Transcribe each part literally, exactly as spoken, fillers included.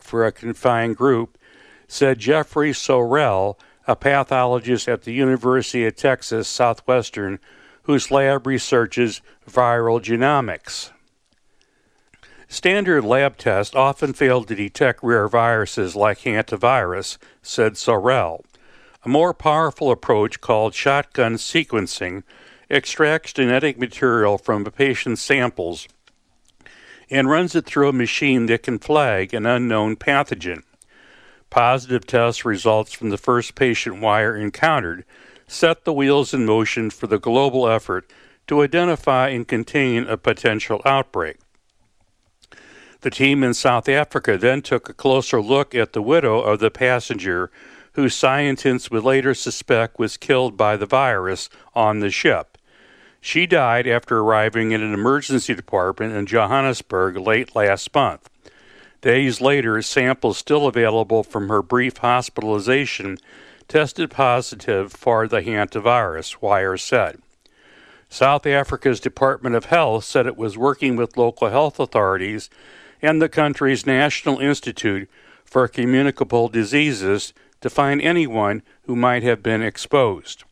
for a confined group, said Jeffrey Sorrell, a pathologist at the University of Texas Southwestern, whose lab researches viral genomics. Standard lab tests often fail to detect rare viruses like hantavirus, said Sorrell. A more powerful approach called shotgun sequencing extracts genetic material from a patient's samples and runs it through a machine that can flag an unknown pathogen. Positive test results from the first patient wire encountered set the wheels in motion for the global effort to identify and contain a potential outbreak. The team in South Africa then took a closer look at the widow of the passenger who scientists would later suspect was killed by the virus on the ship. She died after arriving in an emergency department in Johannesburg late last month. Days later, samples still available from her brief hospitalization tested positive for the hantavirus, Wire said. South Africa's Department of Health said it was working with local health authorities and the country's National Institute for Communicable Diseases to find anyone who might have been exposed.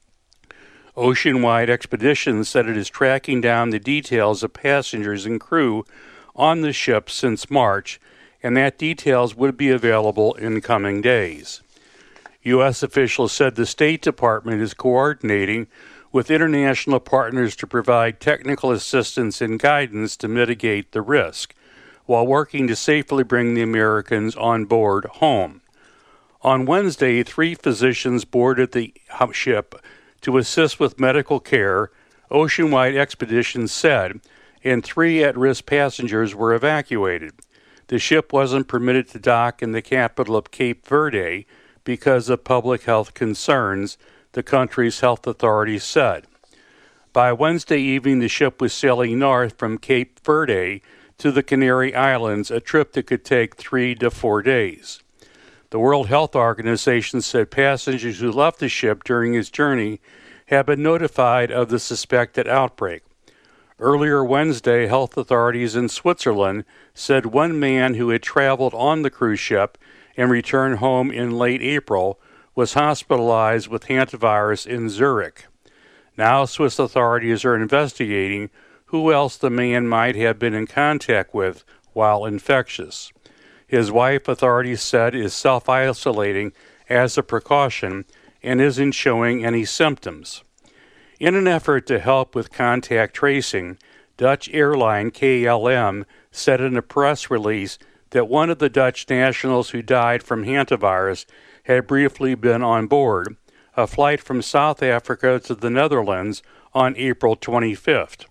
Oceanwide Expeditions said it is tracking down the details of passengers and crew on the ship since March, and that details would be available in coming days. U S officials said the State Department is coordinating with international partners to provide technical assistance and guidance to mitigate the risk, while working to safely bring the Americans on board home. On Wednesday, three physicians boarded the ship to assist with medical care, Oceanwide Expeditions said, and three at-risk passengers were evacuated. The ship wasn't permitted to dock in the capital of Cape Verde because of public health concerns, the country's health authorities said. By Wednesday evening, the ship was sailing north from Cape Verde to the Canary Islands, a trip that could take three to four days. The World Health Organization said passengers who left the ship during his journey have been notified of the suspected outbreak. Earlier Wednesday, health authorities in Switzerland said one man who had traveled on the cruise ship and returned home in late April was hospitalized with hantavirus in Zurich. Now Swiss authorities are investigating who else the man might have been in contact with while infectious. His wife, authorities said, is self-isolating as a precaution and isn't showing any symptoms. In an effort to help with contact tracing, Dutch airline K L M said in a press release that one of the Dutch nationals who died from hantavirus had briefly been on board a flight from South Africa to the Netherlands on April twenty-fifth.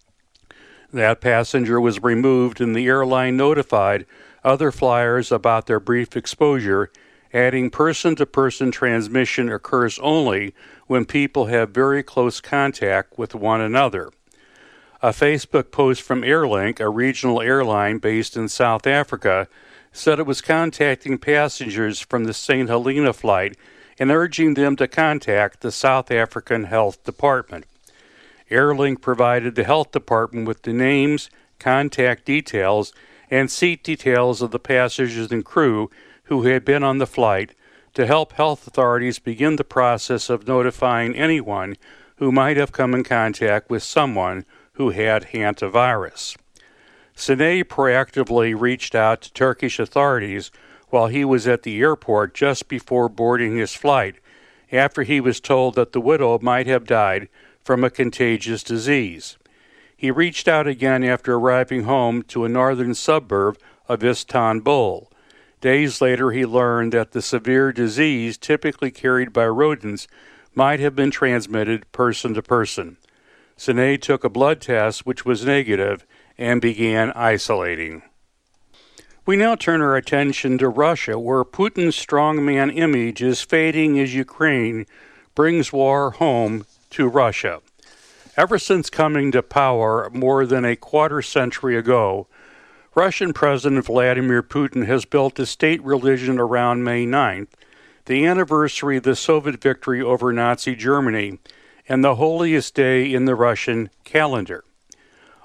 That passenger was removed and the airline notified other flyers about their brief exposure, adding person-to-person transmission occurs only when people have very close contact with one another. A Facebook post from Airlink, a regional airline based in South Africa, said it was contacting passengers from the Saint Helena flight and urging them to contact the South African Health Department. Airlink provided the health department with the names, contact details, and seat details of the passengers and crew who had been on the flight to help health authorities begin the process of notifying anyone who might have come in contact with someone who had hantavirus. Sine proactively reached out to Turkish authorities while he was at the airport just before boarding his flight, after he was told that the widow might have died from a contagious disease. He reached out again after arriving home to a northern suburb of Istanbul. Days later, he learned that the severe disease typically carried by rodents might have been transmitted person to person. Sine took a blood test, which was negative, and began isolating. We now turn our attention to Russia, where Putin's strongman image is fading as Ukraine brings war home to Russia. Ever since coming to power more than a quarter century ago, Russian President Vladimir Putin has built a state religion around May ninth, the anniversary of the Soviet victory over Nazi Germany, and the holiest day in the Russian calendar.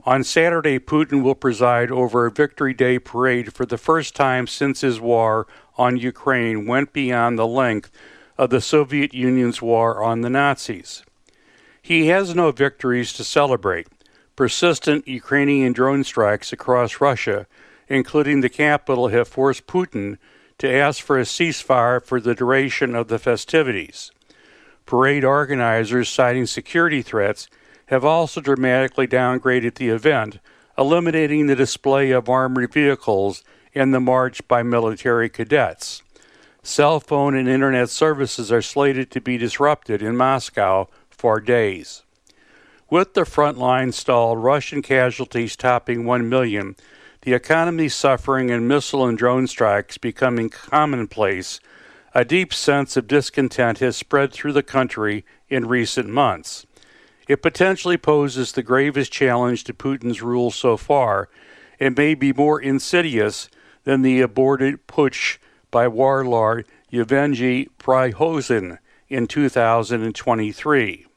On Saturday, Putin will preside over a Victory Day parade for the first time since his war on Ukraine went beyond the length of the Soviet Union's war on the Nazis. He has no victories to celebrate. Persistent Ukrainian drone strikes across Russia, including the capital, have forced Putin to ask for a ceasefire for the duration of the festivities. Parade organizers, citing security threats, have also dramatically downgraded the event, eliminating the display of armored vehicles and the march by military cadets. Cell phone and internet services are slated to be disrupted in Moscow for days. With the front line stalled, Russian casualties topping one million, the economy suffering, and missile and drone strikes becoming commonplace, a deep sense of discontent has spread through the country in recent months. It potentially poses the gravest challenge to Putin's rule so far, and may be more insidious than the aborted putsch by warlord Yevgeny Prigozhin in two thousand twenty-three.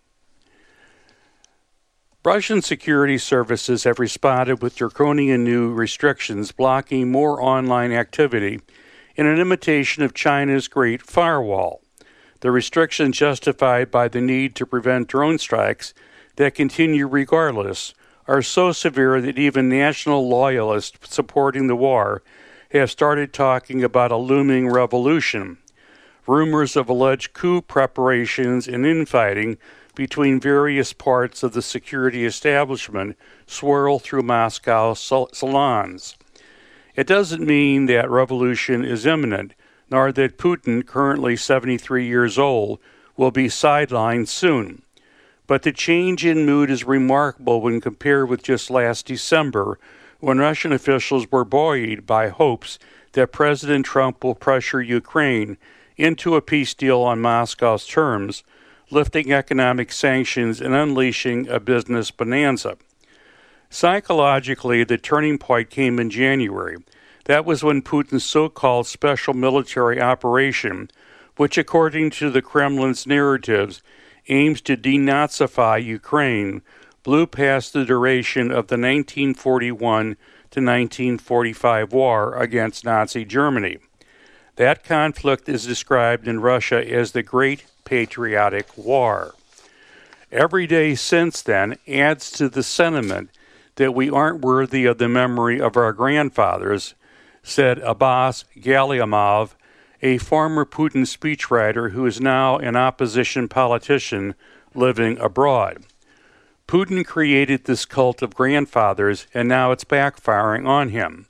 Russian security services have responded with draconian new restrictions blocking more online activity in an imitation of China's Great Firewall. The restrictions, justified by the need to prevent drone strikes that continue regardless, are so severe that even national loyalists supporting the war have started talking about a looming revolution. Rumors of alleged coup preparations and infighting between various parts of the security establishment swirl through Moscow salons. It doesn't mean that revolution is imminent, nor that Putin, currently seventy-three years old, will be sidelined soon. But the change in mood is remarkable when compared with just last December, when Russian officials were buoyed by hopes that President Trump will pressure Ukraine into a peace deal on Moscow's terms, lifting economic sanctions and unleashing a business bonanza. Psychologically, the turning point came in January. That was when Putin's so-called special military operation, which according to the Kremlin's narratives aims to denazify Ukraine, blew past the duration of the nineteen forty-one to nineteen forty-five war against Nazi Germany. That conflict is described in Russia as the Great Patriotic War. Every day since then adds to the sentiment that we aren't worthy of the memory of our grandfathers, said Abbas Galyamov, a former Putin speechwriter who is now an opposition politician living abroad. Putin created this cult of grandfathers, and now it's backfiring on him.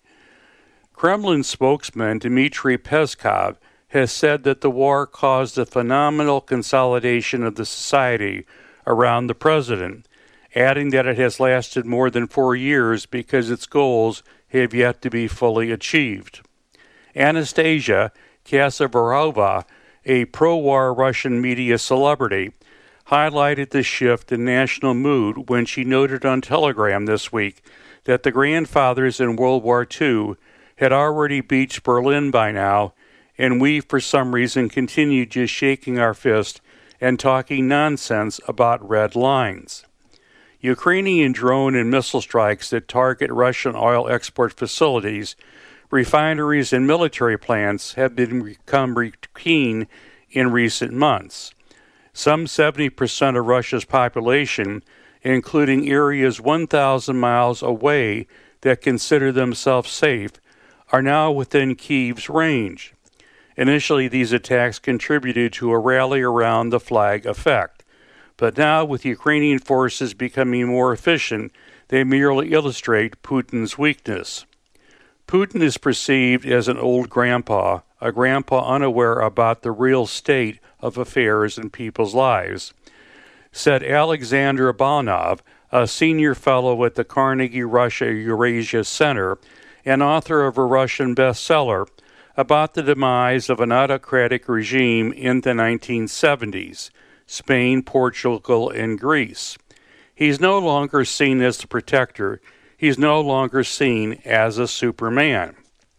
Kremlin spokesman Dmitry Peskov has said that the war caused a phenomenal consolidation of the society around the president, adding that it has lasted more than four years because its goals have yet to be fully achieved. Anastasia Kasavarova, a pro-war Russian media celebrity, highlighted the shift in national mood when she noted on Telegram this week that the grandfathers in World War Two had already beached Berlin by now, and we, for some reason, continue just shaking our fist and talking nonsense about red lines. Ukrainian drone and missile strikes that target Russian oil export facilities, refineries, and military plants have been become routine in recent months. Some seventy percent of Russia's population, including areas one thousand miles away that consider themselves safe, are now within Kyiv's range. Initially, these attacks contributed to a rally around the flag effect. But now, with Ukrainian forces becoming more efficient, they merely illustrate Putin's weakness. Putin is perceived as an old grandpa, a grandpa unaware about the real state of affairs in people's lives, said Alexander Balnov, a senior fellow at the Carnegie Russia Eurasia Center and author of a Russian bestseller about the demise of an autocratic regime in the nineteen seventies, Spain, Portugal, and Greece. He's no longer seen as the protector. He's no longer seen as a Superman.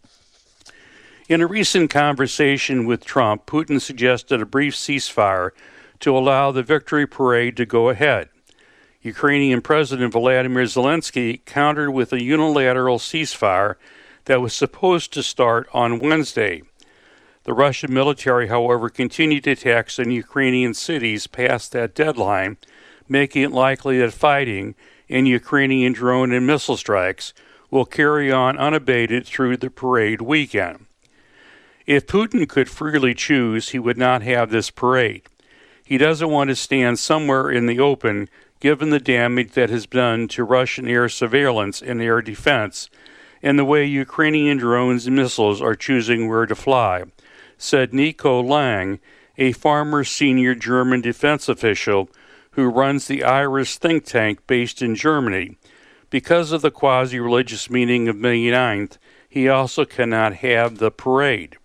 In a recent conversation with Trump, Putin suggested a brief ceasefire to allow the victory parade to go ahead. Ukrainian President Volodymyr Zelensky countered with a unilateral ceasefire that was supposed to start on Wednesday. The Russian military, however, continued attacks on Ukrainian cities past that deadline, making it likely that fighting and Ukrainian drone and missile strikes will carry on unabated through the parade weekend. If Putin could freely choose, he would not have this parade. He doesn't want to stand somewhere in the open, given the damage that has been done to Russian air surveillance and air defense, and the way Ukrainian drones and missiles are choosing where to fly, said Nico Lang, a former senior German defense official who runs the IRIS think tank based in Germany. Because of the quasi-religious meaning of May ninth, he also cannot have the parade.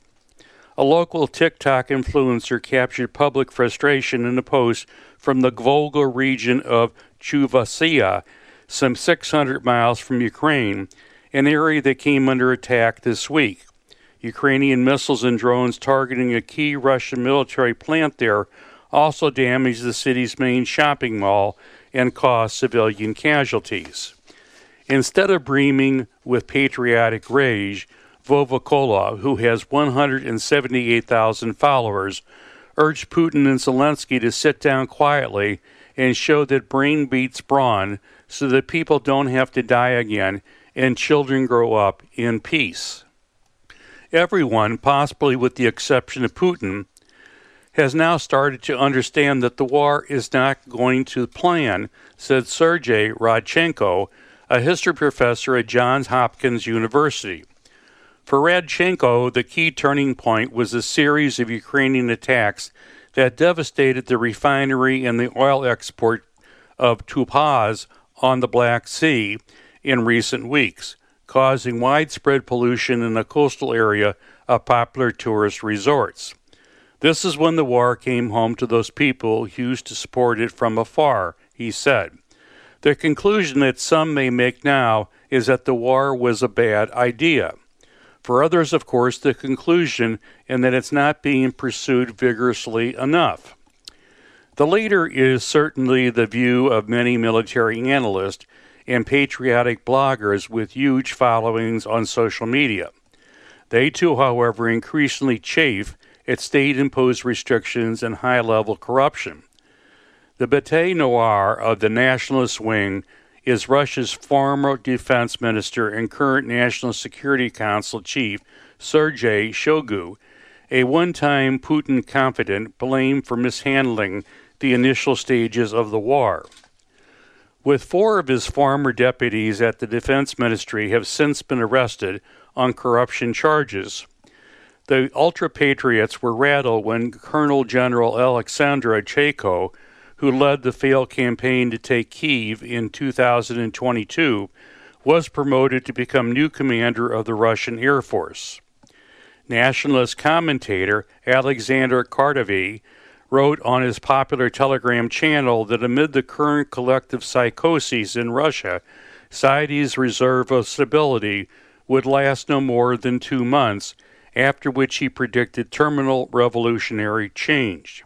A local TikTok influencer captured public frustration in a post from the Volga region of Chuvashia, some six hundred miles from Ukraine, an area that came under attack this week. Ukrainian missiles and drones targeting a key Russian military plant there also damaged the city's main shopping mall and caused civilian casualties. Instead of breaming with patriotic rage, Vovakola, who has one hundred seventy-eight thousand followers, urged Putin and Zelensky to sit down quietly and show that brain beats brawn so that people don't have to die again and children grow up in peace. Everyone, possibly with the exception of Putin, has now started to understand that the war is not going to plan, said Sergei Rodchenko, a history professor at Johns Hopkins University. For Radchenko, the key turning point was a series of Ukrainian attacks that devastated the refinery and the oil export of Topaz on the Black Sea in recent weeks, causing widespread pollution in the coastal area of popular tourist resorts. This is when the war came home to those people who used to support it from afar, he said. The conclusion that some may make now is that the war was a bad idea. For others, of course, the conclusion is that it's not being pursued vigorously enough. The later is certainly the view of many military analysts and patriotic bloggers with huge followings on social media. They too, however, increasingly chafe at state-imposed restrictions and high-level corruption. The bête noire of the nationalist wing is Russia's former defense minister and current National Security Council chief, Sergei Shoigu, a one-time Putin confidant blamed for mishandling the initial stages of the war. With four of his former deputies at the defense ministry have since been arrested on corruption charges, the ultra-patriots were rattled when Colonel General Alexander Chayko, who led the failed campaign to take Kyiv in two thousand twenty-two, was promoted to become new commander of the Russian Air Force. Nationalist commentator Alexander Kardavy wrote on his popular Telegram channel that amid the current collective psychoses in Russia, Saidi's reserve of stability would last no more than two months, after which he predicted terminal revolutionary change.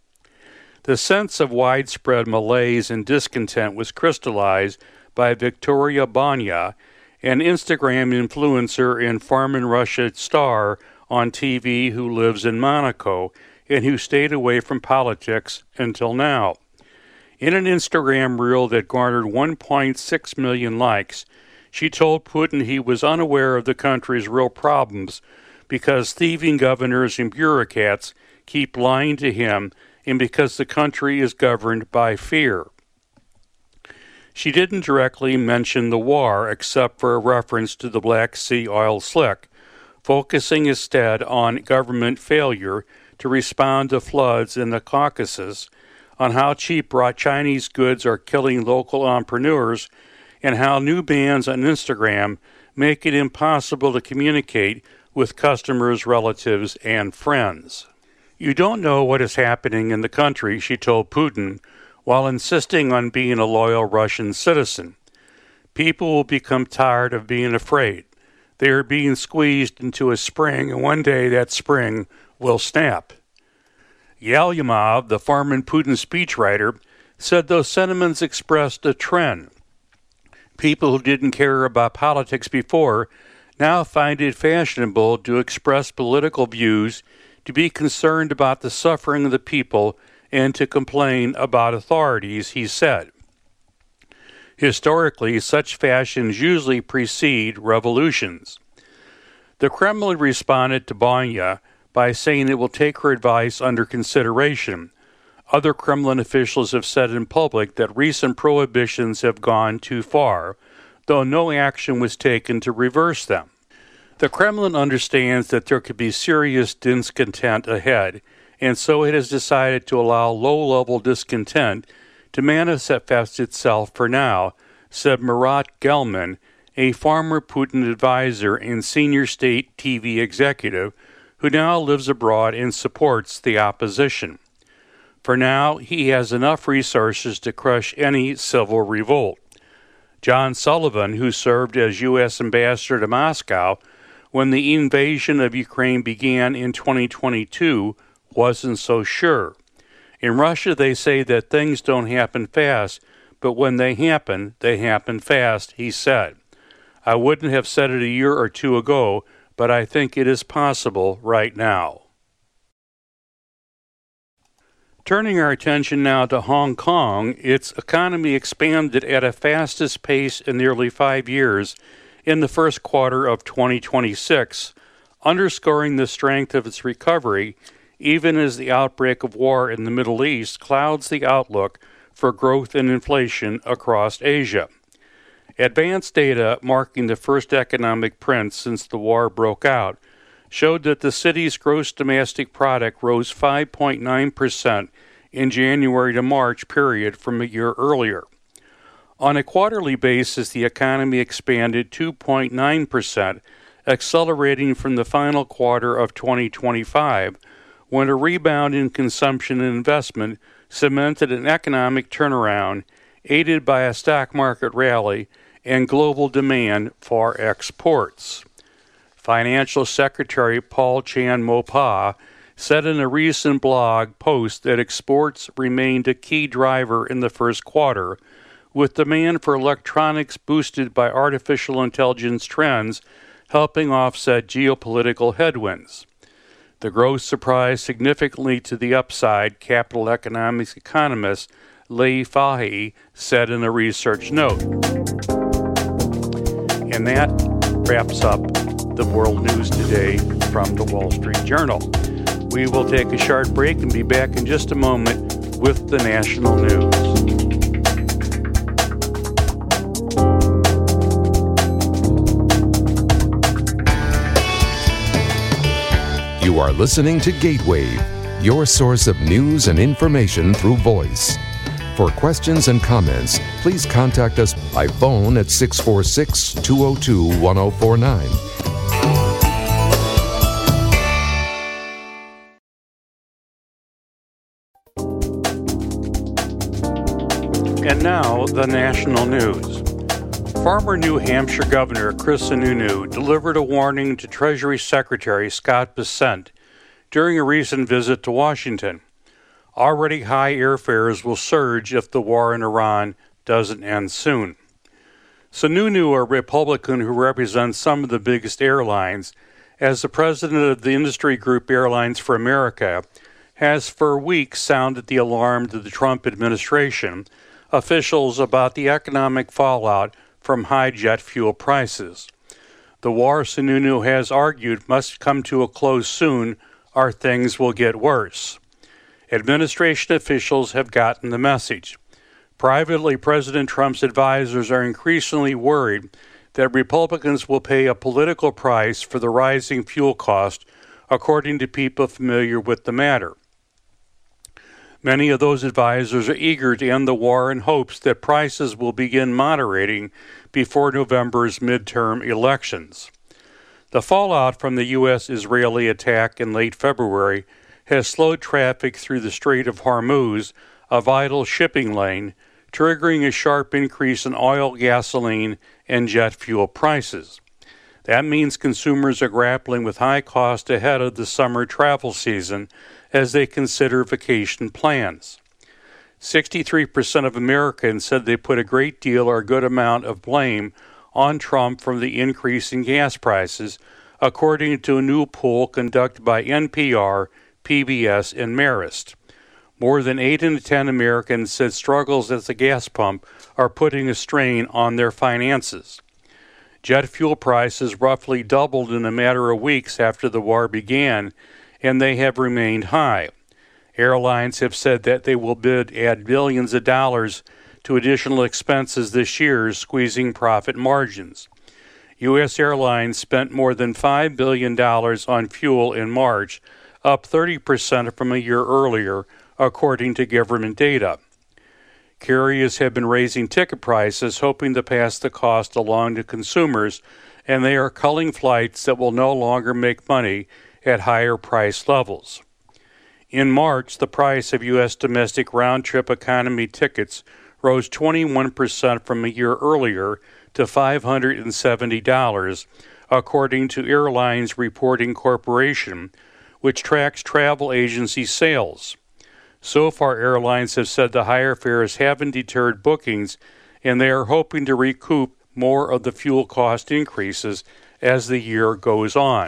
The sense of widespread malaise and discontent was crystallized by Victoria Bonya, an Instagram influencer and Farm in Russia star on T V who lives in Monaco and who stayed away from politics until now. In an Instagram reel that garnered one point six million likes, she told Putin he was unaware of the country's real problems because thieving governors and bureaucrats keep lying to him and because the country is governed by fear. She didn't directly mention the war except for a reference to the Black Sea oil slick, focusing instead on government failure to respond to floods in the Caucasus, on how cheap Chinese goods are killing local entrepreneurs, and how new bans on Instagram make it impossible to communicate with customers, relatives, and friends. You don't know what is happening in the country, she told Putin, while insisting on being a loyal Russian citizen. People will become tired of being afraid. They are being squeezed into a spring, and one day that spring will snap. Yalyamov, the former Putin speechwriter, said those sentiments expressed a trend. People who didn't care about politics before now find it fashionable to express political views, to be concerned about the suffering of the people, and to complain about authorities, he said. Historically, such fashions usually precede revolutions. The Kremlin responded to Bonya by saying it will take her advice under consideration. Other Kremlin officials have said in public that recent prohibitions have gone too far, though no action was taken to reverse them. The Kremlin understands that there could be serious discontent ahead, and so it has decided to allow low-level discontent to manifest itself for now, said Murat Gelman, a former Putin advisor and senior state T V executive who now lives abroad and supports the opposition. For now, he has enough resources to crush any civil revolt. John Sullivan, who served as U S ambassador to Moscow when the invasion of Ukraine began in twenty twenty-two, wasn't so sure. In Russia, they say that things don't happen fast, but when they happen, they happen fast, he said. I wouldn't have said it a year or two ago, but I think it is possible right now. Turning our attention now to Hong Kong, its economy expanded at a fastest pace in nearly five years in the first quarter of twenty twenty-six, underscoring the strength of its recovery, even as the outbreak of war in the Middle East clouds the outlook for growth and inflation across Asia. Advanced data, marking the first economic print since the war broke out, showed that the city's gross domestic product rose five point nine percent in January to March period from a year earlier. On a quarterly basis, the economy expanded two point nine percent, accelerating from the final quarter of twenty twenty-five, when a rebound in consumption and investment cemented an economic turnaround, aided by a stock market rally and global demand for exports. Financial Secretary Paul Chan-mo-pa said in a recent blog post that exports remained a key driver in the first quarter, with demand for electronics boosted by artificial intelligence trends helping offset geopolitical headwinds. The growth surprised significantly to the upside, capital economics economist Lei Fahy said in a research note. And that wraps up the world news today from the Wall Street Journal. We will take a short break and be back in just a moment with the national news. You are listening to Gateway, your source of news and information through voice. For questions and comments, please contact us by phone at six four six, two oh two, one oh four nine. And now, the national news. Former New Hampshire Governor Chris Sununu delivered a warning to Treasury Secretary Scott Bessent during a recent visit to Washington. Already high airfares will surge if the war in Iran doesn't end soon. Sununu, a Republican who represents some of the biggest airlines, as the president of the industry group Airlines for America, has for weeks sounded the alarm to the Trump administration officials about the economic fallout from high jet fuel prices. The war, Sununu has argued, must come to a close soon or things will get worse. Administration officials have gotten the message. Privately, President Trump's advisors are increasingly worried that Republicans will pay a political price for the rising fuel cost, according to people familiar with the matter. Many of those advisors are eager to end the war in hopes that prices will begin moderating before November's midterm elections. The fallout from the U S Israeli attack in late February has slowed traffic through the Strait of Hormuz, a vital shipping lane, triggering a sharp increase in oil, gasoline, and jet fuel prices. That means consumers are grappling with high costs ahead of the summer travel season as they consider vacation plans. sixty-three percent of Americans said they put a great deal or a good amount of blame on Trump from the increase in gas prices, according to a new poll conducted by N P R, P B S, and Marist. More than eight in ten Americans said struggles at the gas pump are putting a strain on their finances. Jet fuel prices roughly doubled in a matter of weeks after the war began, and they have remained high. Airlines have said that they will bid add billions of dollars to additional expenses this year, squeezing profit margins. U S Airlines spent more than five billion dollars on fuel in March, up thirty percent from a year earlier, according to government data. Carriers have been raising ticket prices, hoping to pass the cost along to consumers, and they are culling flights that will no longer make money at higher price levels. In March, the price of U S domestic round-trip economy tickets rose twenty-one percent from a year earlier to five hundred seventy dollars, according to Airlines Reporting Corporation, which tracks travel agency sales. So far, airlines have said the higher fares haven't deterred bookings, and they are hoping to recoup more of the fuel cost increases as the year goes on.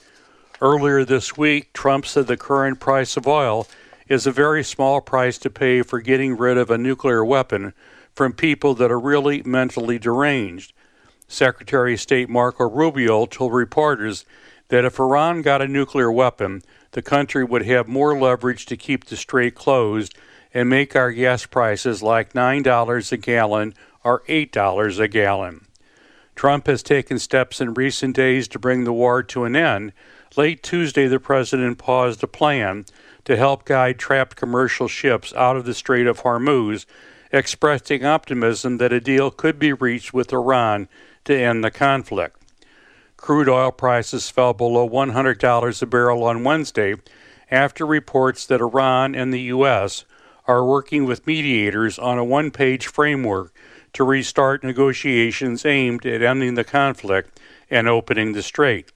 Earlier this week, Trump said the current price of oil is a very small price to pay for getting rid of a nuclear weapon from people that are really mentally deranged. Secretary of State Marco Rubio told reporters that if Iran got a nuclear weapon, the country would have more leverage to keep the strait closed and make our gas prices like nine dollars a gallon or eight dollars a gallon. Trump has taken steps in recent days to bring the war to an end. Late Tuesday, the president paused a plan to help guide trapped commercial ships out of the Strait of Hormuz, expressing optimism that a deal could be reached with Iran to end the conflict. Crude oil prices fell below one hundred dollars a barrel on Wednesday after reports that Iran and the U S are working with mediators on a one-page framework to restart negotiations aimed at ending the conflict and opening the strait.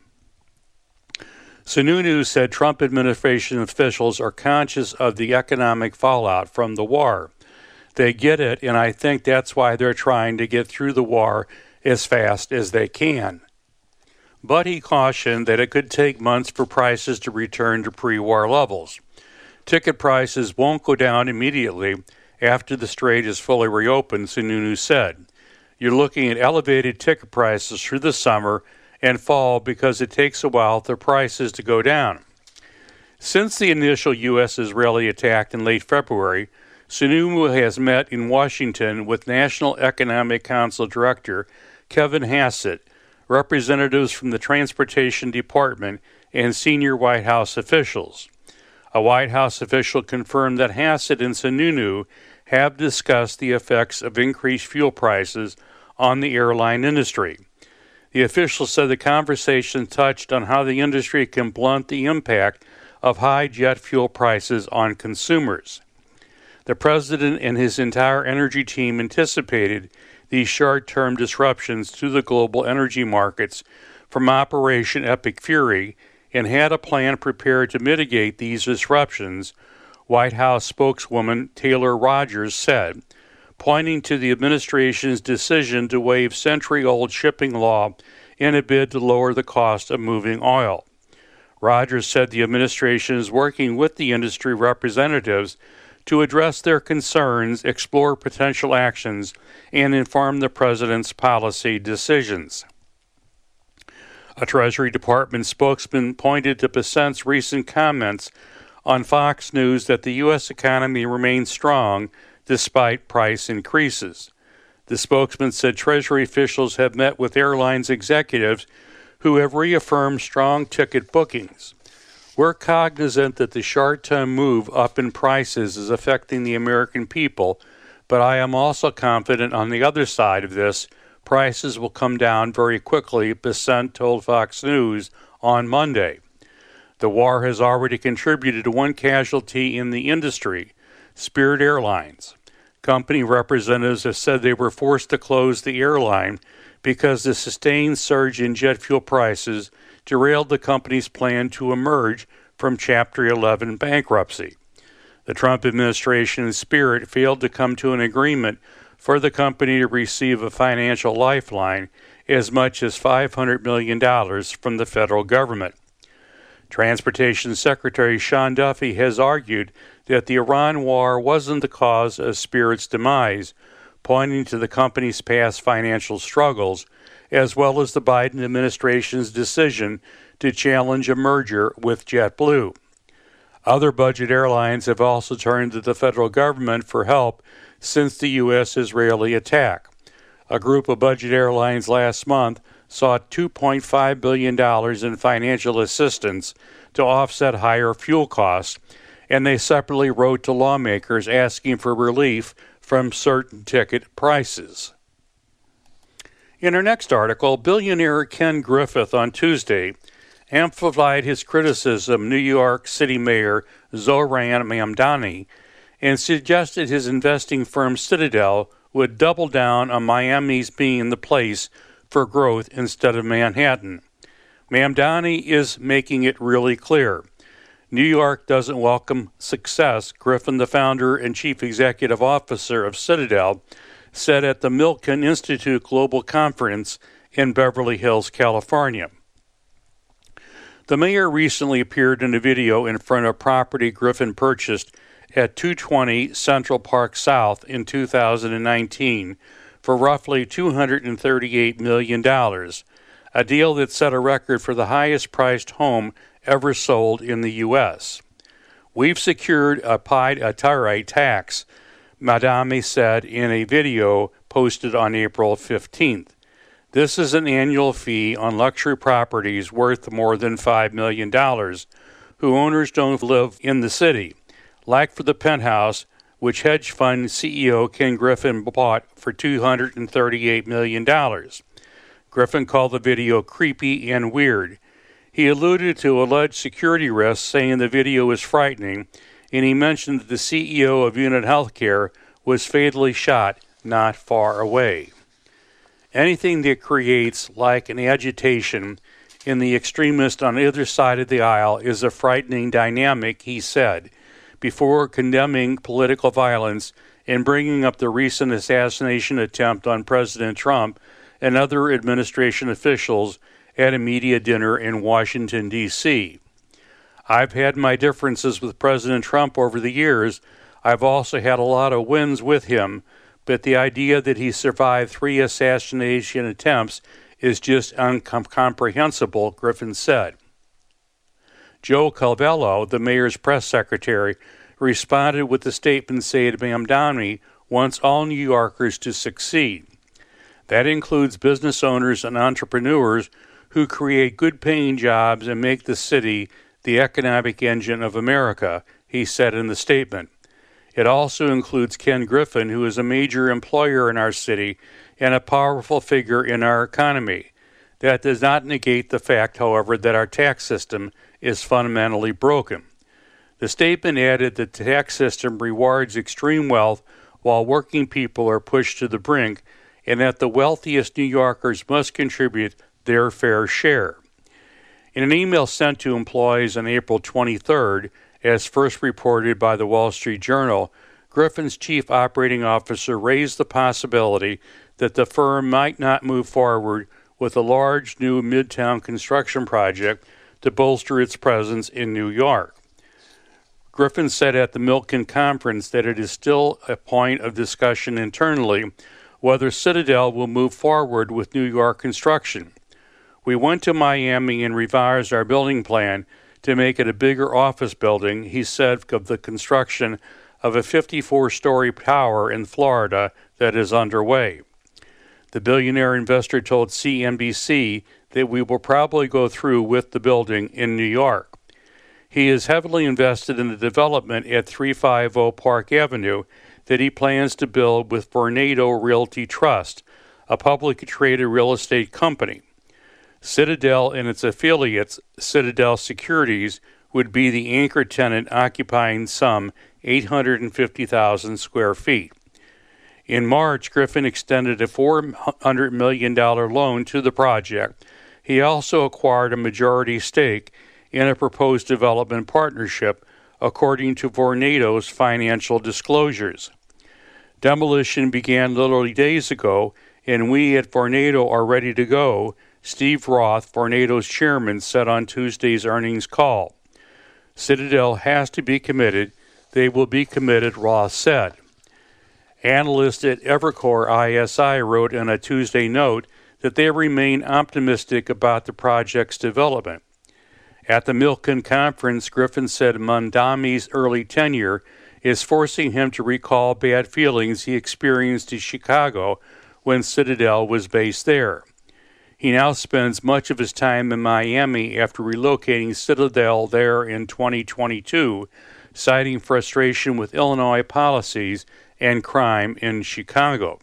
Sununu said Trump administration officials are conscious of the economic fallout from the war. They get it, and I think that's why they're trying to get through the war as fast as they can. But he cautioned that it could take months for prices to return to pre-war levels. Ticket prices won't go down immediately after the strait is fully reopened, Sununu said. You're looking at elevated ticket prices through the summer and fall because it takes a while for prices to go down. Since the initial U S-Israeli attack in late February, Sununu has met in Washington with National Economic Council Director Kevin Hassett, representatives from the Transportation Department, and senior White House officials. A White House official confirmed that Hassett and Sununu have discussed the effects of increased fuel prices on the airline industry. The official said the conversation touched on how the industry can blunt the impact of high jet fuel prices on consumers. The president and his entire energy team anticipated these short-term disruptions to the global energy markets from Operation Epic Fury and had a plan prepared to mitigate these disruptions, White House spokeswoman Taylor Rogers said, pointing to the administration's decision to waive century-old shipping law in a bid to lower the cost of moving oil. Rogers said the administration is working with the industry representatives to address their concerns, explore potential actions, and inform the president's policy decisions. A Treasury Department spokesman pointed to Bessent's recent comments on Fox News that the U S economy remains strong despite price increases. The spokesman said Treasury officials have met with airlines executives who have reaffirmed strong ticket bookings. We're cognizant that the short-term move up in prices is affecting the American people, but I am also confident on the other side of this, prices will come down very quickly, Bessent told Fox News on Monday. The war has already contributed to one casualty in the industry, Spirit Airlines. Company representatives have said they were forced to close the airline because the sustained surge in jet fuel prices derailed the company's plan to emerge from Chapter eleven bankruptcy. The Trump administration and Spirit failed to come to an agreement for the company to receive a financial lifeline as much as five hundred million dollars from the federal government. Transportation Secretary Sean Duffy has argued that the Iran war wasn't the cause of Spirit's demise, pointing to the company's past financial struggles, as well as the Biden administration's decision to challenge a merger with JetBlue. Other budget airlines have also turned to the federal government for help since the U S-Israeli attack. A group of budget airlines last month sought two point five billion dollars in financial assistance to offset higher fuel costs, and they separately wrote to lawmakers asking for relief from certain ticket prices. In our next article, billionaire Ken Griffin on Tuesday amplified his criticism of New York City Mayor Zohran Mamdani and suggested his investing firm Citadel would double down on Miami's being the place for growth instead of Manhattan. Mamdani is making it really clear. New York doesn't welcome success, Griffin, the founder and chief executive officer of Citadel, said at the Milken Institute Global Conference in Beverly Hills, California. The mayor recently appeared in a video in front of property Griffin purchased at two twenty Central Park South in two thousand nineteen for roughly two hundred thirty-eight million dollars, a deal that set a record for the highest-priced home ever sold in the U S. We've secured a pied a tyrite tax, Mamdani said in a video posted on April fifteenth. This is an annual fee on luxury properties worth more than five million dollars, whose owners don't live in the city, like for the penthouse, which hedge fund C E O Ken Griffin bought for two hundred thirty-eight million dollars. Griffin called the video creepy and weird. He alluded to alleged security risks, saying the video was frightening, and he mentioned that the C E O of Unit Healthcare was fatally shot not far away. Anything that creates like an agitation in the extremist on either side of the aisle is a frightening dynamic, he said, before condemning political violence and bringing up the recent assassination attempt on President Trump and other administration officials at a media dinner in Washington, D C I've had my differences with President Trump over the years. I've also had a lot of wins with him, but the idea that he survived three assassination attempts is just incomprehensible, Griffin said. Joe Calvello, the mayor's press secretary, responded with a statement saying Mamdani wants all New Yorkers to succeed. That includes business owners and entrepreneurs who create good-paying jobs and make the city the economic engine of America, he said in the statement. It also includes Ken Griffin, who is a major employer in our city and a powerful figure in our economy. That does not negate the fact, however, that our tax system is fundamentally broken. The statement added that the tax system rewards extreme wealth while working people are pushed to the brink, and that the wealthiest New Yorkers must contribute their fair share. In an email sent to employees on April twenty-third, as first reported by the Wall Street Journal, Griffin's chief operating officer raised the possibility that the firm might not move forward with a large new midtown construction project to bolster its presence in New York. Griffin said at the Milken conference that it is still a point of discussion internally whether Citadel will move forward with New York construction. We went to Miami and revised our building plan to make it a bigger office building, he said of the construction of a fifty-four story tower in Florida that is underway. The billionaire investor told C N B C that we will probably go through with the building in New York. He is heavily invested in the development at three fifty Park Avenue that he plans to build with Vornado Realty Trust, a publicly traded real estate company. Citadel and its affiliates, Citadel Securities, would be the anchor tenant occupying some eight hundred fifty thousand square feet. In March, Griffin extended a four hundred million dollars loan to the project. He also acquired a majority stake in a proposed development partnership, according to Vornado's financial disclosures. Demolition began literally days ago, and we at Vornado are ready to go, Steve Roth, Vornado's chairman, said on Tuesday's earnings call. Citadel has to be committed. They will be committed, Roth said. Analysts at Evercore I S I wrote in a Tuesday note that they remain optimistic about the project's development. At the Milken conference, Griffin said Mamdani's early tenure is forcing him to recall bad feelings he experienced in Chicago when Citadel was based there. He now spends much of his time in Miami after relocating Citadel there in twenty twenty-two, citing frustration with Illinois policies and crime in Chicago.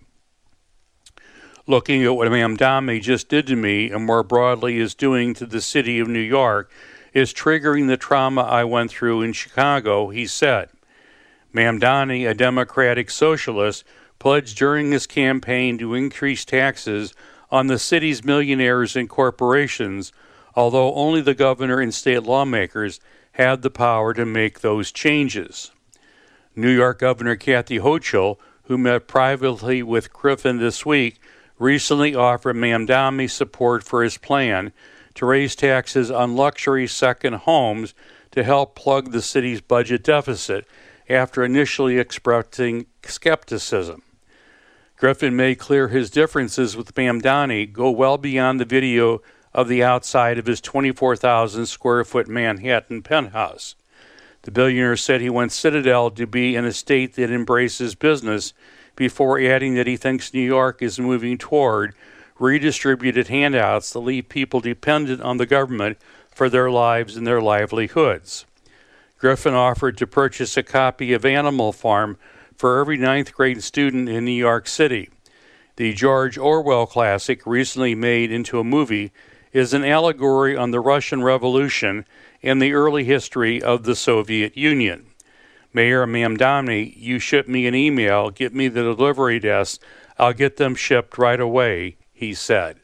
Looking at what Mamdani just did to me and more broadly is doing to the city of New York is triggering the trauma I went through in Chicago, he said. Mamdani, a Democratic socialist, pledged during his campaign to increase taxes on the city's millionaires and corporations, although only the governor and state lawmakers had the power to make those changes. New York Governor Kathy Hochul, who met privately with Griffin this week, recently offered Mamdani support for his plan to raise taxes on luxury second homes to help plug the city's budget deficit after initially expressing skepticism. Griffin made clear his differences with Mamdani go well beyond the video of the outside of his twenty-four thousand square foot Manhattan penthouse. The billionaire said he wants Citadel to be in a state that embraces business before adding that he thinks New York is moving toward redistributed handouts that leave people dependent on the government for their lives and their livelihoods. Griffin offered to purchase a copy of Animal Farm for every ninth grade student in New York City. The George Orwell classic, recently made into a movie, is an allegory on the Russian Revolution and the early history of the Soviet Union. Mayor Mamdani, you ship me an email, get me the delivery desk, I'll get them shipped right away, he said.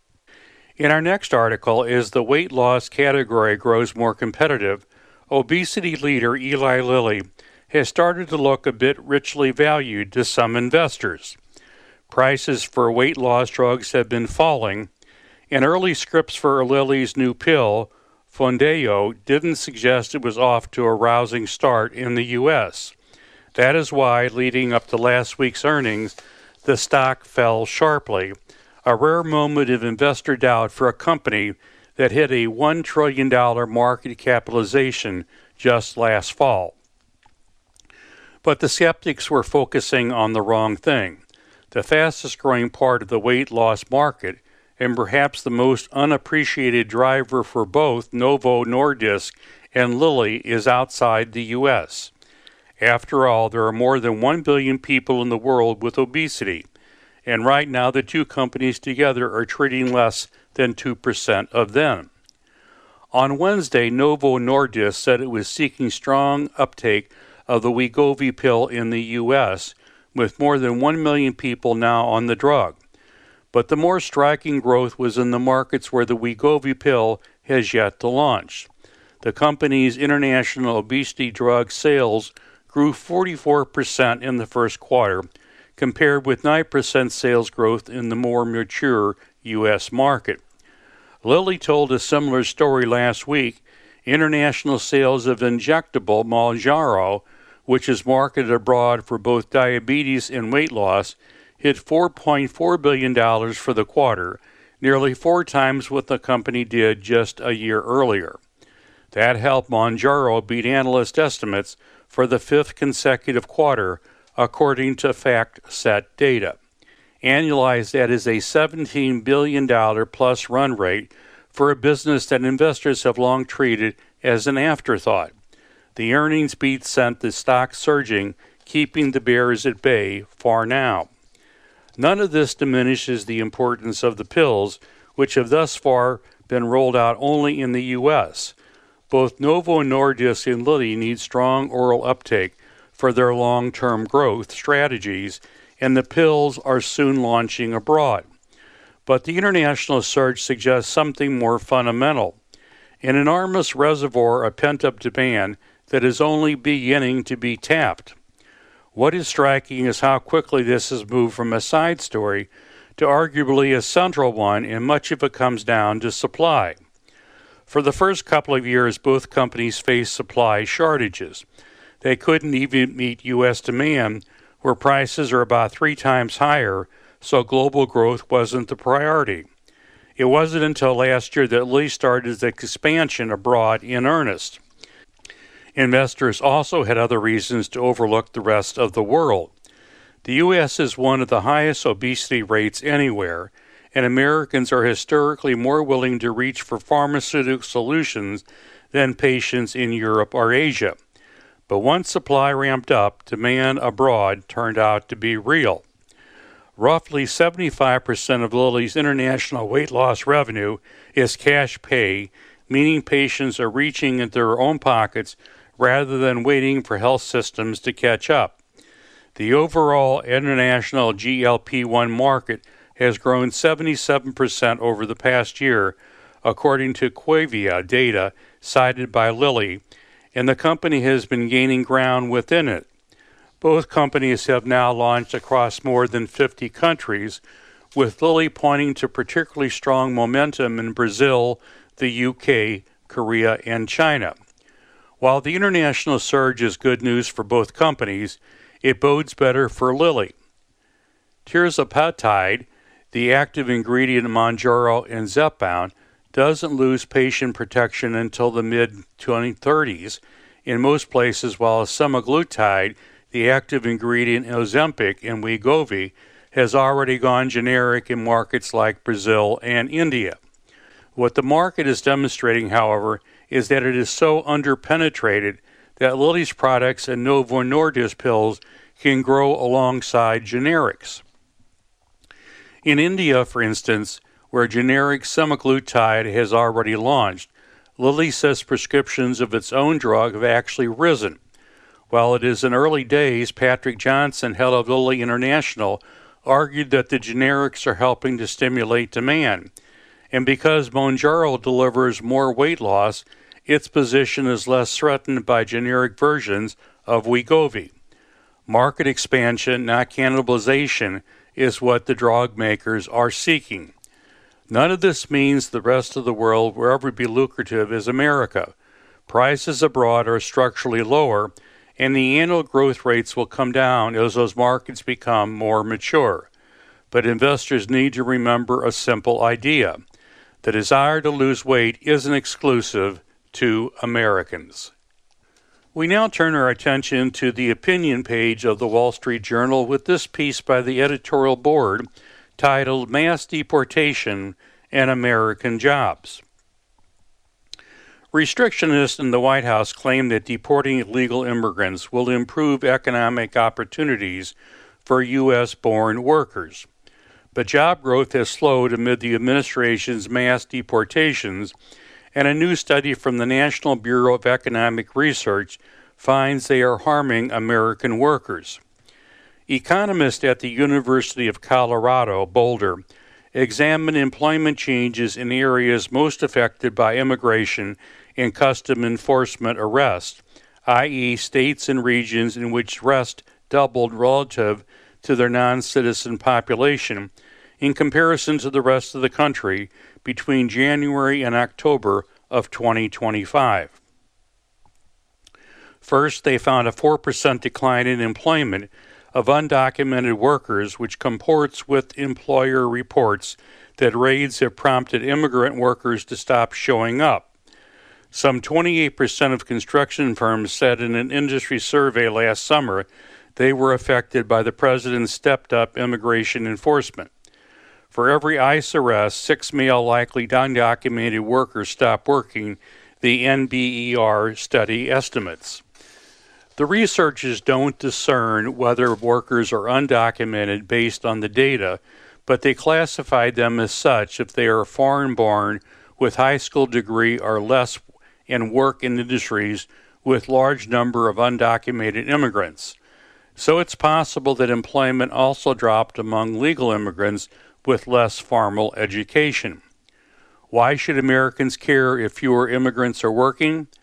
In our next article, as the weight loss category grows more competitive, obesity leader Eli Lilly has started to look a bit richly valued to some investors. Prices for weight loss drugs have been falling, and early scripts for Lilly's new pill, Foundayo, didn't suggest it was off to a rousing start in the U S. That is why, leading up to last week's earnings, the stock fell sharply, a rare moment of investor doubt for a company that hit a one trillion dollars market capitalization just last fall. But the skeptics were focusing on the wrong thing. The fastest growing part of the weight loss market, and perhaps the most unappreciated driver for both Novo Nordisk and Lilly, is outside the U S. After all, there are more than one billion people in the world with obesity, and right now the two companies together are treating less than two percent of them. On Wednesday, Novo Nordisk said it was seeking strong uptake of the Wegovy pill in the U S, with more than one million people now on the drug. But the more striking growth was in the markets where the Wegovy pill has yet to launch. The company's international obesity drug sales grew forty-four percent in the first quarter, compared with nine percent sales growth in the more mature U S market. Lilly told a similar story last week. International sales of injectable Mounjaro, which is marketed abroad for both diabetes and weight loss, hit four point four billion dollars for the quarter, nearly four times what the company did just a year earlier. That helped Mounjaro beat analyst estimates for the fifth consecutive quarter, according to FactSet data. Annualized, that is a seventeen billion dollars plus run rate for a business that investors have long treated as an afterthought. The earnings beat sent the stock surging, keeping the bears at bay for now. None of this diminishes the importance of the pills, which have thus far been rolled out only in the U S. Both Novo Nordisk and Lilly need strong oral uptake for their long-term growth strategies, and the pills are soon launching abroad. But the international surge suggests something more fundamental. An enormous reservoir of pent-up demand that is only beginning to be tapped. What is striking is how quickly this has moved from a side story to arguably a central one, and much of it comes down to supply. For the first couple of years, both companies faced supply shortages. They couldn't even meet U S demand, where prices are about three times higher, so global growth wasn't the priority. It wasn't until last year that Lilly started its expansion abroad in earnest. Investors also had other reasons to overlook the rest of the world. The U S is one of the highest obesity rates anywhere, and Americans are historically more willing to reach for pharmaceutical solutions than patients in Europe or Asia. But once supply ramped up, demand abroad turned out to be real. Roughly seventy-five percent of Lilly's international weight loss revenue is cash pay, meaning patients are reaching into their own pockets rather than waiting for health systems to catch up. The overall international G L P one market has grown seventy-seven percent over the past year, according to Quivia data cited by Lilly, and the company has been gaining ground within it. Both companies have now launched across more than fifty countries, with Lilly pointing to particularly strong momentum in Brazil, the U K, Korea, and China. While the international surge is good news for both companies, it bodes better for Lilly. Tirzepatide, the active ingredient in Mounjaro and Zepbound, doesn't lose patient protection until the mid twenty thirties in most places, while semaglutide, the active ingredient in Ozempic and Wegovy, has already gone generic in markets like Brazil and India. What the market is demonstrating, however, is that it is so underpenetrated that Lilly's products and Novo Nordisk pills can grow alongside generics. In India, for instance, where generic semaglutide has already launched, Lilly says prescriptions of its own drug have actually risen. While it is in early days, Patrick Johnson, head of Lilly International, argued that the generics are helping to stimulate demand. And because Mounjaro delivers more weight loss, its position is less threatened by generic versions of Wegovy. Market expansion, not cannibalization, is what the drug makers are seeking. None of this means the rest of the world will ever be lucrative as America. Prices abroad are structurally lower, and the annual growth rates will come down as those markets become more mature. But investors need to remember a simple idea. The desire to lose weight isn't exclusive to Americans. We now turn our attention to the opinion page of the Wall Street Journal with this piece by the editorial board titled Mass Deportation and American Jobs. Restrictionists in the White House claim that deporting illegal immigrants will improve economic opportunities for U S-born workers. But job growth has slowed amid the administration's mass deportations, and a new study from the National Bureau of Economic Research finds they are harming American workers. Economists at the University of Colorado, Boulder, examined employment changes in areas most affected by immigration and custom enforcement arrest, that is states and regions in which arrest doubled relative to their non-citizen population in comparison to the rest of the country between January and October of twenty twenty-five. First, they found a four percent decline in employment of undocumented workers, which comports with employer reports that raids have prompted immigrant workers to stop showing up. Some twenty-eight percent of construction firms said in an industry survey last summer they were affected by the president's stepped-up immigration enforcement. For every ICE arrest, six male likely undocumented workers stop working, the N B E R study estimates. The researchers don't discern whether workers are undocumented based on the data, but they classified them as such if they are foreign-born with high school degree or less and work in industries with large number of undocumented immigrants. So it's possible that employment also dropped among legal immigrants with less formal education. Why should Americans care if fewer immigrants are working?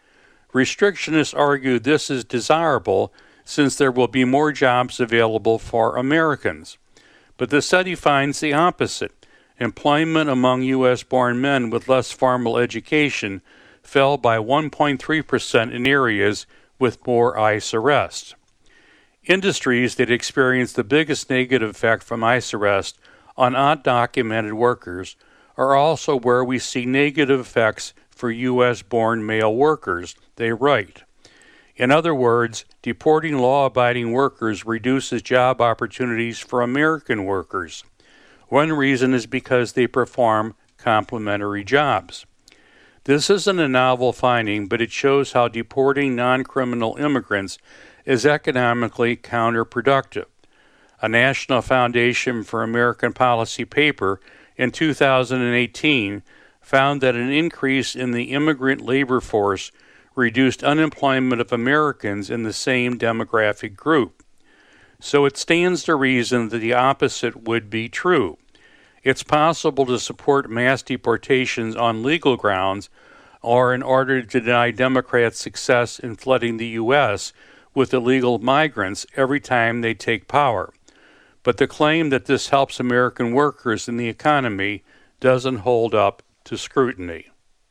Restrictionists argue this is desirable since there will be more jobs available for Americans. But the study finds the opposite. Employment among U S-born men with less formal education fell by one point three percent in areas with more ICE arrests. Industries that experience the biggest negative effect from ICE arrest on undocumented workers are also where we see negative effects for U S-born male workers, they write. In other words, deporting law-abiding workers reduces job opportunities for American workers. One reason is because they perform complementary jobs. This isn't a novel finding, but it shows how deporting non-criminal immigrants is economically counterproductive. A National Foundation for American Policy paper in two thousand eighteen found that an increase in the immigrant labor force reduced unemployment of Americans in the same demographic group. So it stands to reason that the opposite would be true. It's possible to support mass deportations on legal grounds or in order to deny Democrats success in flooding the U S with illegal migrants every time they take power. But the claim that this helps American workers in the economy doesn't hold up to scrutiny.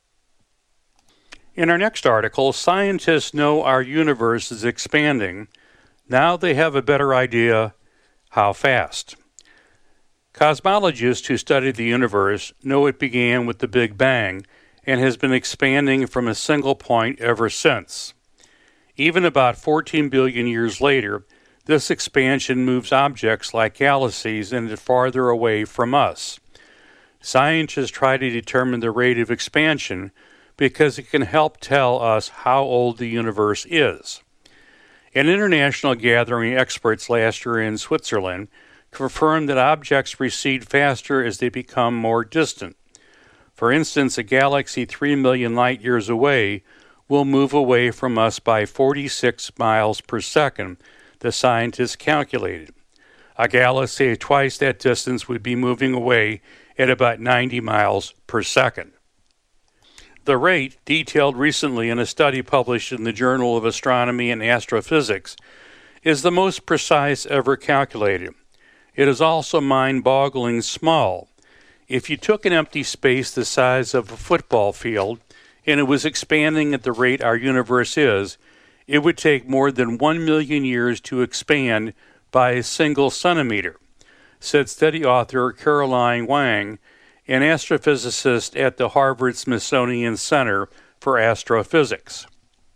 In our next article, scientists know our universe is expanding. Now they have a better idea how fast. Cosmologists who study the universe know it began with the Big Bang and has been expanding from a single point ever since. Even about fourteen billion years later, this expansion moves objects like galaxies into farther away from us. Scientists try to determine the rate of expansion because it can help tell us how old the universe is. An international gathering of experts last year in Switzerland confirmed that objects recede faster as they become more distant. For instance, a galaxy three million light years away will move away from us by forty-six miles per second, the scientists calculated. A galaxy twice that distance would be moving away at about ninety miles per second. The rate, detailed recently in a study published in the Journal of Astronomy and Astrophysics, is the most precise ever calculated. It is also mind-boggling small. If you took an empty space the size of a football field and it was expanding at the rate our universe is, it would take more than one million years to expand by a single centimeter, said study author Caroline Wang, an astrophysicist at the Harvard-Smithsonian Center for Astrophysics.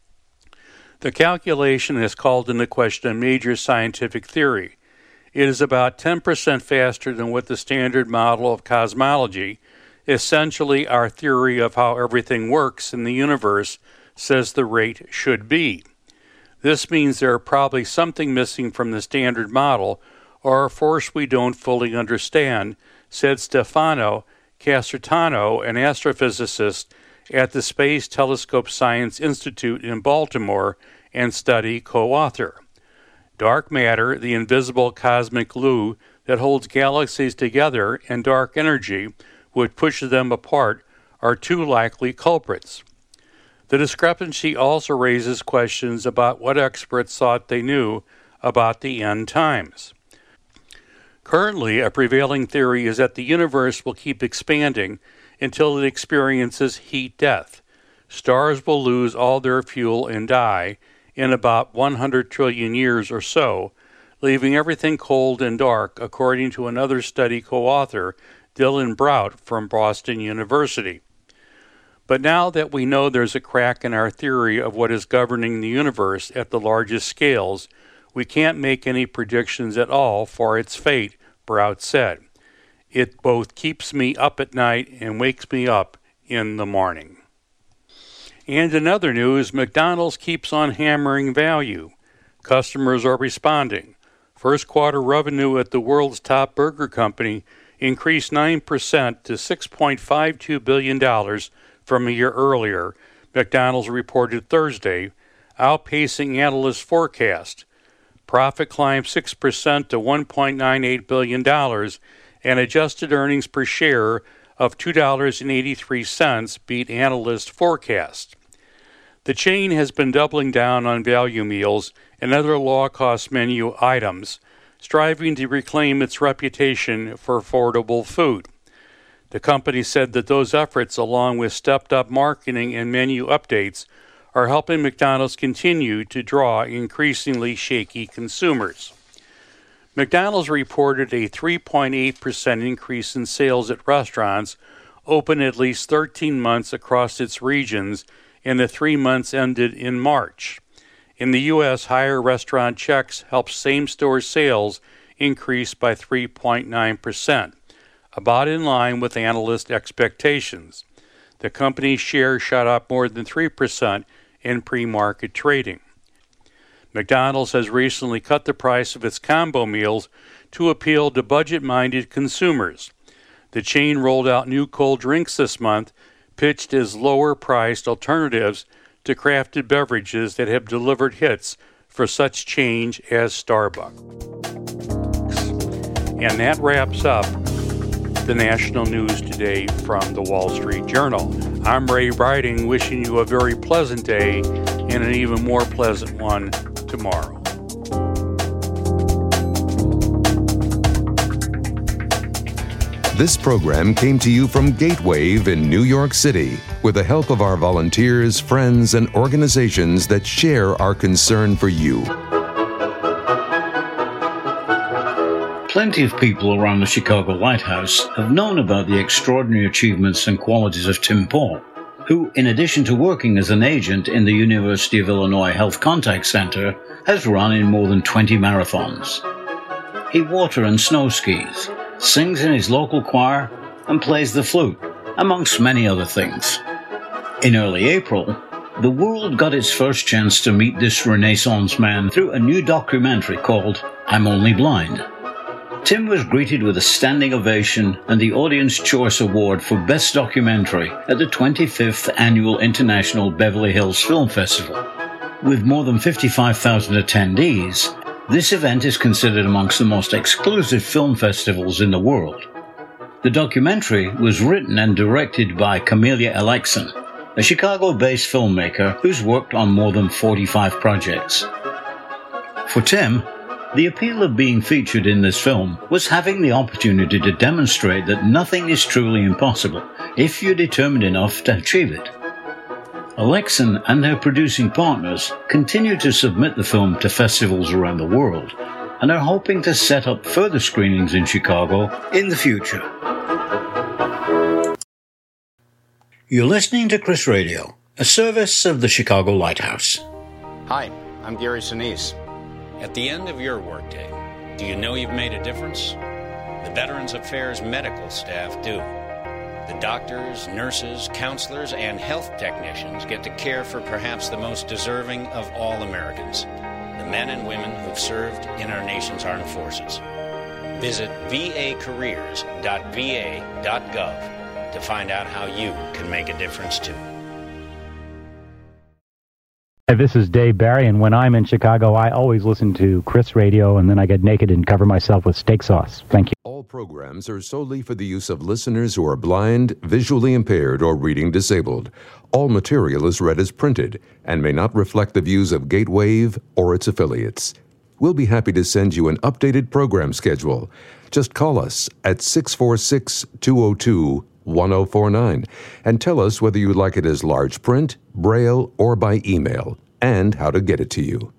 The calculation has called into question a major scientific theory. It is about ten percent faster than what the standard model of cosmology, essentially our theory of how everything works in the universe, says the rate should be. This means there are probably something missing from the standard model or a force we don't fully understand, said Stefano Casertano, an astrophysicist at the Space Telescope Science Institute in Baltimore and study co-author. Dark matter, the invisible cosmic glue that holds galaxies together, and dark energy, which pushes them apart, are two likely culprits. The discrepancy also raises questions about what experts thought they knew about the end times. Currently, a prevailing theory is that the universe will keep expanding until it experiences heat death. Stars will lose all their fuel and die in about one hundred trillion years or so, leaving everything cold and dark, according to another study co-author, Dylan Brout from Boston University. But now that we know there's a crack in our theory of what is governing the universe at the largest scales, we can't make any predictions at all for its fate, Brout said. It both keeps me up at night and wakes me up in the morning. And in other news, McDonald's keeps on hammering value. Customers are responding. First quarter revenue at the world's top burger company increased nine percent to six point five two billion dollars from a year earlier, McDonald's reported Thursday, outpacing analyst forecast. Profit climbed six percent to one point nine eight billion dollars, and adjusted earnings per share of two dollars and eighty-three cents beat analyst forecast. The chain has been doubling down on value meals and other low-cost menu items, striving to reclaim its reputation for affordable food. The company said that those efforts, along with stepped-up marketing and menu updates, are helping McDonald's continue to draw increasingly shaky consumers. McDonald's reported a three point eight percent increase in sales at restaurants open at least thirteen months across its regions in the three months ended in March. In the U S, higher restaurant checks helped same-store sales increase by three point nine percent, about in line with analyst expectations. The company's share shot up more than three percent in pre-market trading. McDonald's has recently cut the price of its combo meals to appeal to budget-minded consumers. The chain rolled out new cold drinks this month, pitched as lower-priced alternatives to crafted beverages that have delivered hits for such change as Starbucks. And that wraps up the national news today from the Wall Street Journal. I'm Ray Briding, wishing you a very pleasant day and an even more pleasant one tomorrow. This program came to you from Gatewave in New York City with the help of our volunteers, friends, and organizations that share our concern for you. Plenty of people around the Chicago Lighthouse have known about the extraordinary achievements and qualities of Tim Paul, who, in addition to working as an agent in the University of Illinois Health Contact Center, has run in more than twenty marathons. He water and snow skis, sings in his local choir, and plays the flute, amongst many other things. In early April, the world got its first chance to meet this Renaissance man through a new documentary called I'm Only Blind. Tim was greeted with a standing ovation and the Audience Choice Award for Best Documentary at the twenty-fifth Annual International Beverly Hills Film Festival. With more than fifty-five thousand attendees, this event is considered amongst the most exclusive film festivals in the world. The documentary was written and directed by Camelia Alexson, a Chicago-based filmmaker who's worked on more than forty-five projects. For Tim, the appeal of being featured in this film was having the opportunity to demonstrate that nothing is truly impossible if you're determined enough to achieve it. Alexson and her producing partners continue to submit the film to festivals around the world and are hoping to set up further screenings in Chicago in the future. You're listening to Chris Radio, a service of the Chicago Lighthouse. Hi, I'm Gary Sinise. At the end of your workday, do you know you've made a difference? The Veterans Affairs medical staff do. The doctors, nurses, counselors, and health technicians get to care for perhaps the most deserving of all Americans, the men and women who've served in our nation's armed forces. Visit v a careers dot v a dot gov to find out how you can make a difference too. Hi, this is Dave Barry, and when I'm in Chicago, I always listen to Chris Radio, and then I get naked and cover myself with steak sauce. Thank you. All programs are solely for the use of listeners who are blind, visually impaired, or reading disabled. All material is read as printed and may not reflect the views of Gatewave or its affiliates. We'll be happy to send you an updated program schedule. Just call us at six four six, two oh two, one oh four nine and tell us whether you'd like it as large print, braille, or by email, and how to get it to you.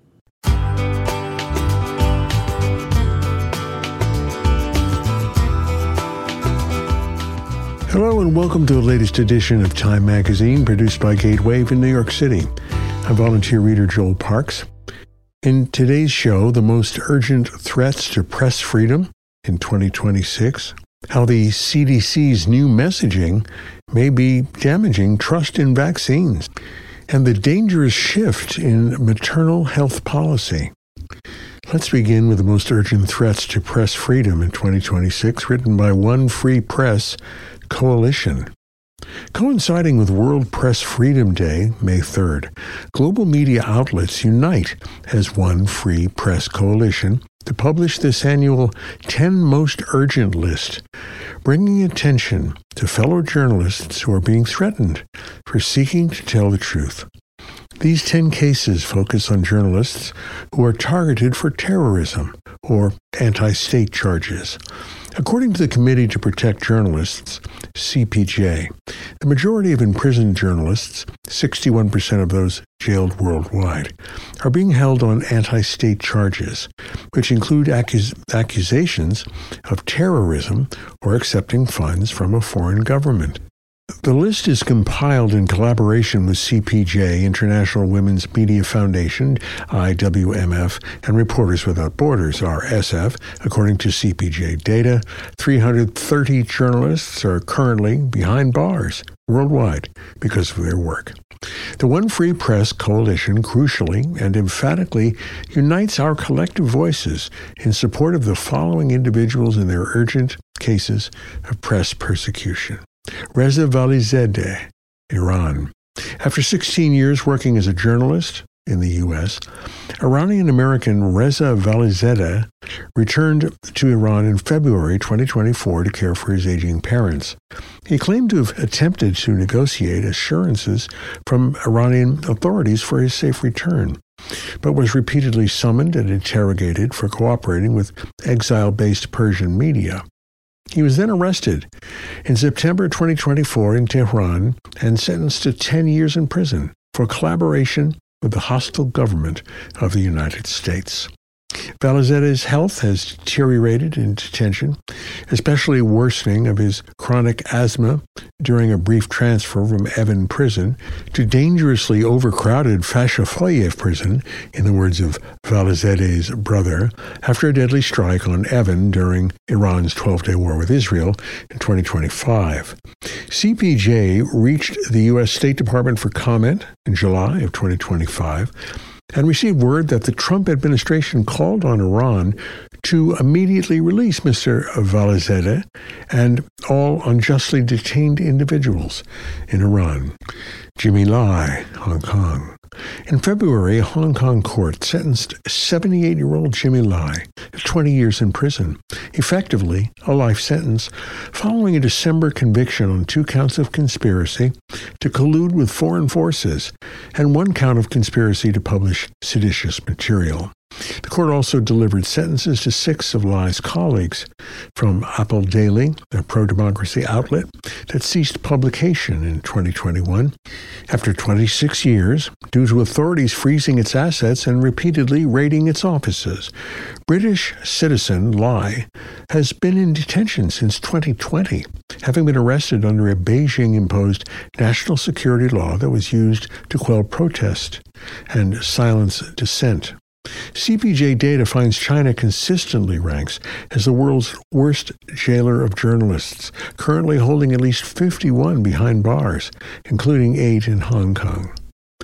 Hello and welcome to the latest edition of Time Magazine, produced by Gatewave in New York City. I'm volunteer reader Joel Parks. In today's show, the most urgent threats to press freedom in twenty twenty-six, how the C D C's new messaging may be damaging trust in vaccines, and the dangerous shift in maternal health policy. Let's begin with the most urgent threats to press freedom in twenty twenty-six, written by One Free Press Coalition. Coinciding with World Press Freedom Day, May third, global media outlets unite as One Free Press Coalition to publish this annual ten Most Urgent list, bringing attention to fellow journalists who are being threatened for seeking to tell the truth. These ten cases focus on journalists who are targeted for terrorism or anti-state charges. According to the Committee to Protect Journalists, C P J, the majority of imprisoned journalists, sixty-one percent of those jailed worldwide, are being held on anti-state charges, which include accus- accusations of terrorism or accepting funds from a foreign government. The list is compiled in collaboration with C P J, International Women's Media Foundation, I W M F, and Reporters Without Borders, R S F. According to C P J data, three hundred thirty journalists are currently behind bars worldwide because of their work. The One Free Press Coalition crucially and emphatically unites our collective voices in support of the following individuals in their urgent cases of press persecution. Reza Valizadeh, Iran. After sixteen years working as a journalist in the U S, Iranian-American Reza Valizadeh returned to Iran in February twenty twenty-four to care for his aging parents. He claimed to have attempted to negotiate assurances from Iranian authorities for his safe return, but was repeatedly summoned and interrogated for cooperating with exile-based Persian media. He was then arrested in September twenty twenty-four in Tehran and sentenced to ten years in prison for collaboration with the hostile government of the United States. Valizadeh's health has deteriorated in detention, especially worsening of his chronic asthma during a brief transfer from Evin prison to dangerously overcrowded Fashafoyev prison, in the words of Valizadeh's brother, after a deadly strike on Evin during Iran's twelve-day war with Israel in twenty twenty-five. C P J reached the U S State Department for comment in July of twenty twenty-five and received word that the Trump administration called on Iran to immediately release Mister Valizadeh and all unjustly detained individuals in Iran. Jimmy Lai, Hong Kong. In February, a Hong Kong court sentenced seventy-eight-year-old Jimmy Lai to twenty years in prison, effectively a life sentence, following a December conviction on two counts of conspiracy to collude with foreign forces and one count of conspiracy to publish seditious material. The court also delivered sentences to six of Lai's colleagues from Apple Daily, a pro-democracy outlet that ceased publication in twenty twenty-one after twenty-six years due to authorities freezing its assets and repeatedly raiding its offices. British citizen Lai has been in detention since twenty twenty, having been arrested under a Beijing-imposed national security law that was used to quell protest and silence dissent. C P J data finds China consistently ranks as the world's worst jailer of journalists, currently holding at least fifty-one behind bars, including eight in Hong Kong.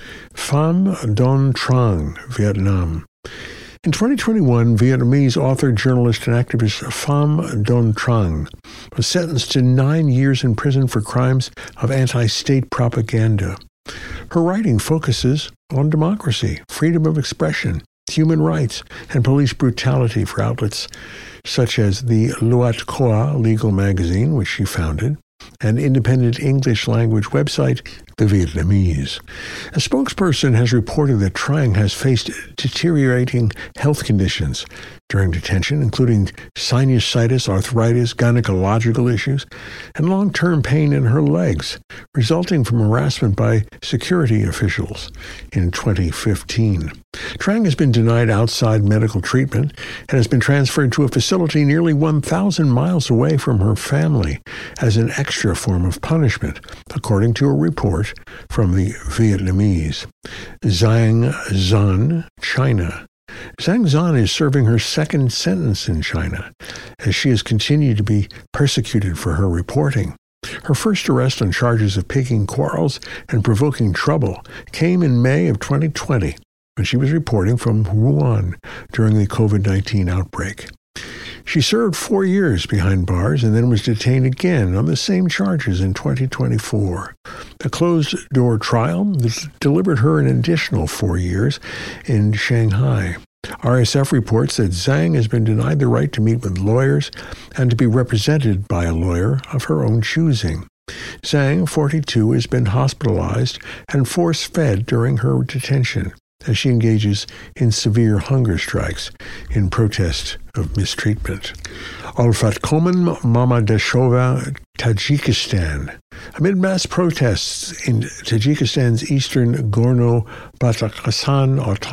Pham Don Trang, Vietnam. In twenty twenty-one, Vietnamese author, journalist, and activist Pham Don Trang was sentenced to nine years in prison for crimes of anti-state propaganda. Her writing focuses on democracy, freedom of expression, human rights, and police brutality for outlets such as the Loat Khoa legal magazine, which she founded, and independent English-language website, The Vietnamese. A spokesperson has reported that Trang has faced deteriorating health conditions during detention, including sinusitis, arthritis, gynecological issues, and long-term pain in her legs, resulting from harassment by security officials in twenty fifteen. Trang has been denied outside medical treatment and has been transferred to a facility nearly one thousand miles away from her family as an extra form of punishment, according to a report from the Vietnamese. Zhang Zhan, China. Zhang Zhan is serving her second sentence in China, as she has continued to be persecuted for her reporting. Her first arrest on charges of picking quarrels and provoking trouble came in May of twenty twenty, when she was reporting from Wuhan during the covid nineteen outbreak. She served four years behind bars and then was detained again on the same charges in twenty twenty-four. A closed-door trial delivered her an additional four years in Shanghai. R S F reports that Zhang has been denied the right to meet with lawyers and to be represented by a lawyer of her own choosing. Zhang, forty-two, has been hospitalized and force-fed during her detention as she engages in severe hunger strikes in protest of mistreatment. Alfat Komen, Mamadashova, Tajikistan. Amid mass protests in Tajikistan's eastern Gorno-Batakhsan autonomous